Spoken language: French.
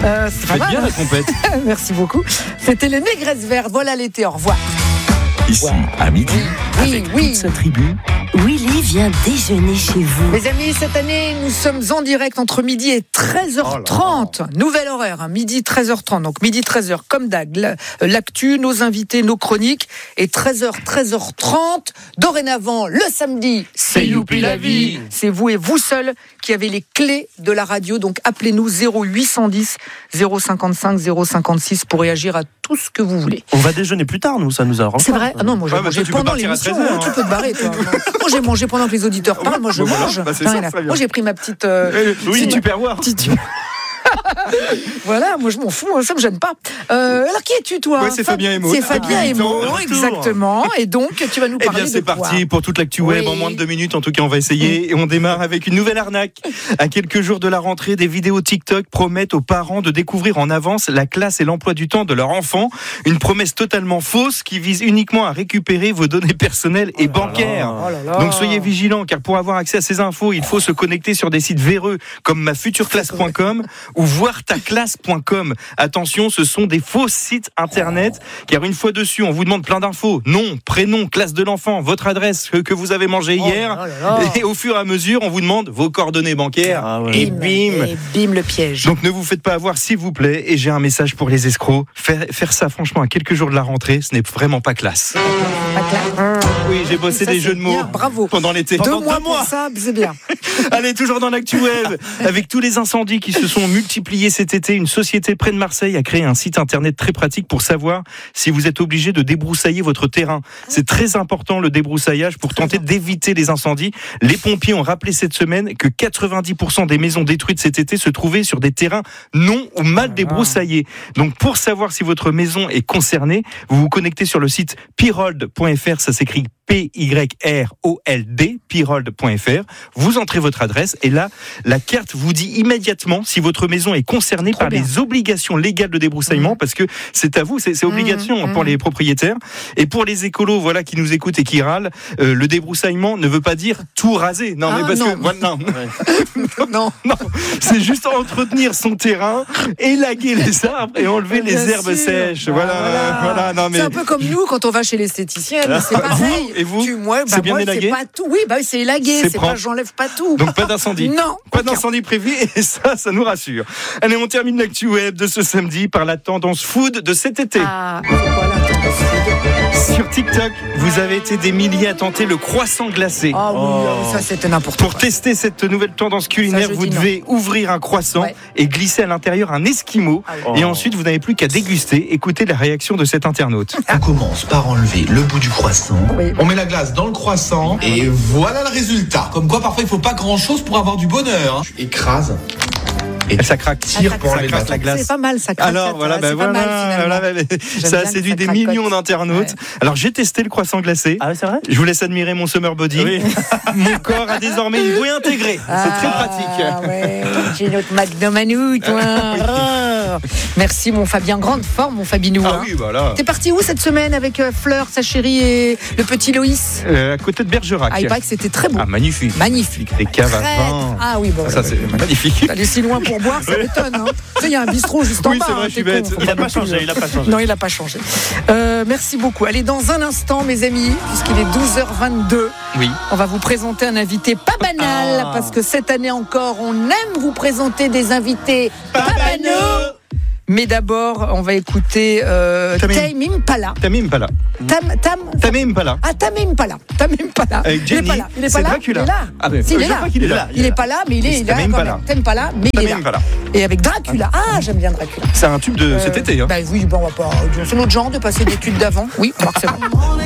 C'est pas mal, bien la trompette. Merci beaucoup. C'était les Négresses Vertes. Voilà l'été. Au revoir. Ici, à midi, avec toute sa tribu, Willy vient déjeuner chez vous. Les amis, cette année, nous sommes en direct entre midi et 13h30. Nouvel horaire, midi 13h30. Donc midi 13h comme d'hab. L'actu, nos invités, nos chroniques. Et 13h30. Dorénavant, le samedi, c'est Youpi la vie. C'est vous et vous seuls qui avez les clés de la radio. Donc appelez-nous 0810 055 056 pour réagir à tout ce que vous voulez. On va déjeuner plus tard, nous, ça nous arrange. C'est vrai? Ah non, moi j'ai mangé pendant l'émission. Tu peux te barrer, toi. Moi j'ai mangé pendant que les auditeurs parlent. Moi je mange. Moi j'ai pris ma petite. Oui, tu perds voir. Voilà, moi je m'en fous, ça me gêne pas. Alors qui es-tu toi? C'est Fabien Emo. C'est Fabien Emo, exactement. Et donc tu vas nous parler de c'est parti pour toute l'actu web en moins de 2 minutes. En tout cas, on va essayer et on démarre avec une nouvelle arnaque. À quelques jours de la rentrée, des vidéos TikTok promettent aux parents de découvrir en avance la classe et l'emploi du temps de leur enfant. Une promesse totalement fausse qui vise uniquement à récupérer vos données personnelles et bancaires. Donc soyez vigilants, car pour avoir accès à ces infos, il faut se connecter sur des sites véreux comme mafutureclasse.com ou voirtaclasse.com. Attention, ce sont des faux sites internet, car une fois dessus, on vous demande plein d'infos. Nom, prénom, classe de l'enfant, votre adresse que vous avez mangé hier. Et au fur et à mesure, on vous demande vos coordonnées bancaires. Et bim le piège. Donc ne vous faites pas avoir, s'il vous plaît. Et j'ai un message pour les escrocs. Faire ça, franchement, à quelques jours de la rentrée, ce n'est vraiment pas classe. Oui, j'ai bossé des jeux de mots. Bien, bravo. Pendant l'été. Pendant 2 mois pour ça, c'est bien. Allez, toujours dans l'actu web. Avec tous les incendies qui se sont multipliés cet été, une société près de Marseille a créé un site internet très pratique pour savoir si vous êtes obligé de débroussailler votre terrain. C'est très important, le débroussaillage, pour tenter d'éviter les incendies. Les pompiers ont rappelé cette semaine que 90% des maisons détruites cet été se trouvaient sur des terrains non ou mal débroussaillés. Donc pour savoir si votre maison est concernée, vous vous connectez sur le site pyrold.fr, ça s'écrit PYROLD, pyrold.fr. Vous entrez votre adresse et là, la carte vous dit immédiatement si votre maison est concernée par les obligations légales de débroussaillement, parce que c'est à vous, c'est obligation pour les propriétaires. Et pour les écolos, voilà, qui nous écoutent et qui râlent, le débroussaillement ne veut pas dire tout raser. Non, mais parce que voilà, non, c'est juste entretenir son terrain, élaguer les arbres et enlever les herbes sèches. Voilà. Non, mais c'est un peu comme nous quand on va chez l'esthéticienne, c'est pareil. Et vous, moi, c'est bien élagué? C'est pas tout. Oui, c'est élagué. C'est pas, j'enlève pas tout. Donc pas d'incendie. Non. Pas d'incendie prévu et ça nous rassure. Allez, on termine l'actu web de ce samedi par la tendance food de cet été. Sur TikTok, vous avez été des milliers à tenter le croissant glacé. Ah oui, ça c'était n'importe quoi. Pour tester cette nouvelle tendance culinaire, vous devez ouvrir un croissant et glisser à l'intérieur un esquimau. Et ensuite, vous n'avez plus qu'à déguster. Écoutez la réaction de cet internaute. On commence par enlever le bout du croissant. On met la glace dans le croissant et voilà le résultat. Comme quoi, parfois, il ne faut pas grand-chose pour avoir du bonheur. Tu écrases. Et ça craque. Tire pour enlever la glace. C'est pas mal, ça craque. Alors voilà, ça a séduit des millions d'internautes. Alors j'ai testé le croissant glacé. Ah oui, c'est vrai. Je vous laisse admirer mon summer body. Oui. Mon corps a désormais une bouée intégrée. C'est très pratique. J'ai notre McDonald's, toi. Merci mon Fabien, grande forme mon Fabinou. Ah oui, voilà. T'es parti où cette semaine avec Fleur, sa chérie et le petit Loïs? À côté de Bergerac. Il paraît que c'était très beau. Ah, magnifique. Des caves à vin. Ah oui, bon. Ça c'est magnifique. Aller si loin pour boire, ça m'étonne. Hein. Tu sais, il y a un bistrot juste en bas. Oui, c'est vrai, je suis bête. Il n'a pas changé. Non, il n'a pas changé. Merci beaucoup. Allez, dans un instant, mes amis, puisqu'il est 12h22, on va vous présenter un invité pas banal, parce que cette année encore, on aime vous présenter des invités pas banaux. Mais d'abord, on va écouter Tame Impala. Tame Impala. Tame Impala. Ah, Tame Impala. Avec Jenny, il est pas là. Il est pas là. Dracula. Il est là. Ah, mais si, il est là. Il est là. Il est pas là, mais il est là. Tame Impala, mais il est là. Et avec Dracula. Ah, j'aime bien Dracula. C'est un tube de cet été. Oui, on va pas. C'est notre genre de passer des tubes d'avant. Oui, on va que c'est bon.